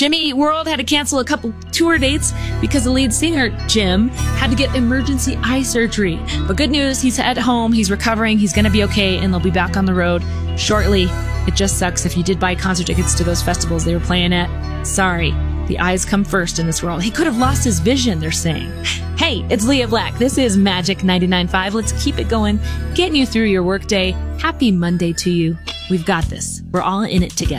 Jimmy Eat World had to cancel a couple tour dates because the lead singer, Jim, had to get emergency eye surgery. But good news, he's at home, he's recovering, he's going to be okay, and they'll be back on the road shortly. It just sucks if you did buy concert tickets to those festivals they were playing at. Sorry, the eyes come first in this world. He could have lost his vision, they're saying. Hey, it's Leah Black. This is Magic 99.5. Let's keep it going, getting you through your workday. Happy Monday to you. We've got this. We're all in it together.